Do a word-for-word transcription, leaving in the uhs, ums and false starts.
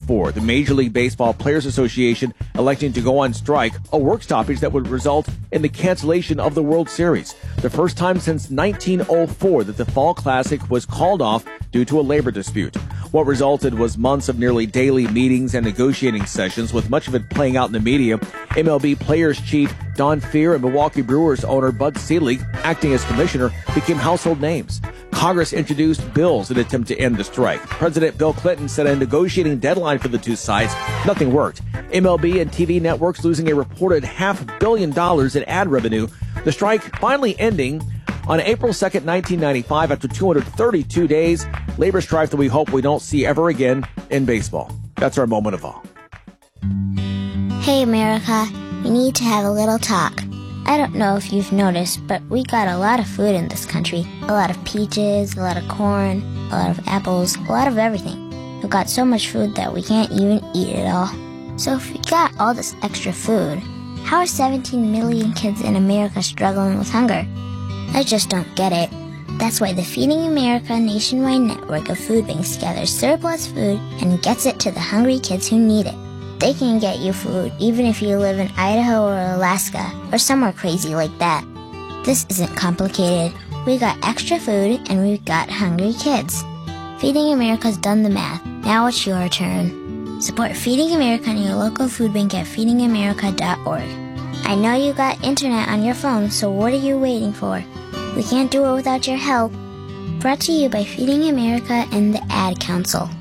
four, the Major League Baseball Players Association electing to go on strike, a work stoppage that would result in the cancellation of the World Series. The first time since nineteen oh four that the Fall Classic was called off due to a labor dispute. What resulted was months of nearly daily meetings and negotiating sessions, with much of it playing out in the media. M L B Players Chief Don Fehr and Milwaukee Brewers owner Bud Selig, acting as commissioner, became household names. Congress introduced bills in an attempt to end the strike. President Bill Clinton set a negotiating deadline for the two sides. Nothing worked. M L B and T V networks losing a reported half billion dollars in ad revenue. The strike finally ending on April second, nineteen ninety-five, after two hundred thirty-two days. Labor strife that we hope we don't see ever again in baseball. That's our moment of awe. Hey, America, we need to have a little talk. I don't know if you've noticed, but we got a lot of food in this country. A lot of peaches, a lot of corn, a lot of apples, a lot of everything. We've got so much food that we can't even eat it all. So if we got all this extra food, how are seventeen million kids in America struggling with hunger? I just don't get it. That's why the Feeding America nationwide network of food banks gathers surplus food and gets it to the hungry kids who need it. They can get you food even if you live in Idaho or Alaska or somewhere crazy like that. This isn't complicated. We got extra food and we've got hungry kids. Feeding America's done the math. Now it's your turn. Support Feeding America and your local food bank at feeding america dot org. I know you got internet on your phone, so what are you waiting for? We can't do it without your help. Brought to you by Feeding America and the Ad Council.